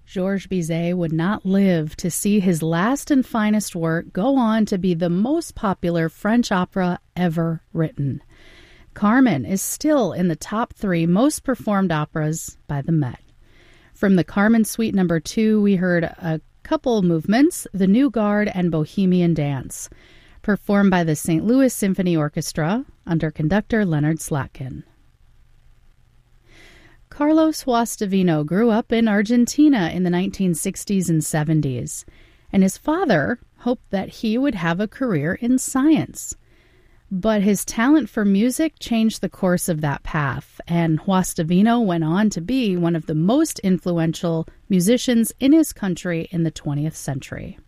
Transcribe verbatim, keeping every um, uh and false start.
Georges Bizet would not live to see his last and finest work go on to be the most popular French opera ever written. Carmen is still in the top three most performed operas by the Met. From the Carmen Suite Number Two, we heard a couple movements, The New Guard and Bohemian Dance, performed by the Saint Louis Symphony Orchestra under conductor Leonard Slatkin. Carlos Guastavino grew up in Argentina in the nineteen sixties and seventies, and his father hoped that he would have a career in science. But his talent for music changed the course of that path, and Guastavino went on to be one of the most influential musicians in his country in the twentieth century.